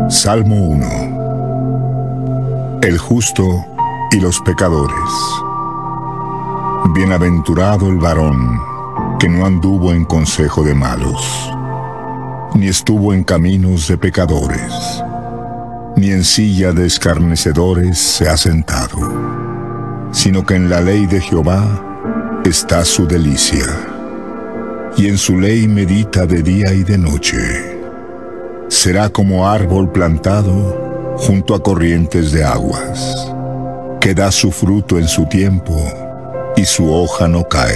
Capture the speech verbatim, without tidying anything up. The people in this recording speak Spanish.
Salmo uno. El justo y los pecadores. Bienaventurado el varón que no anduvo en consejo de malos, ni estuvo en caminos de pecadores, ni en silla de escarnecedores se ha sentado, sino que en la ley de Jehová está su delicia, y en su ley medita de día y de noche. Será como árbol plantado junto a corrientes de aguas, que da su fruto en su tiempo, y su hoja no cae.